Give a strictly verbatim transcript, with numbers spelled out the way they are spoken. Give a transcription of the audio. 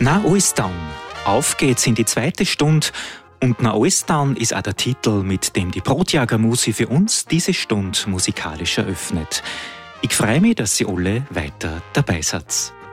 Na alles down. Auf geht's in die zweite Stunde. Und Na alles down ist auch der Titel, mit dem die Brotjager Musi für uns diese Stunde musikalisch eröffnet. Ich freue mich, dass Sie alle weiter dabei seid.